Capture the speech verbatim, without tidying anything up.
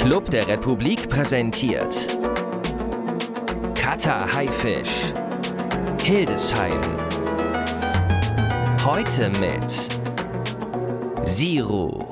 Club der Republik präsentiert Cutter Haifisch, Hildesheim. Heute mit Siru.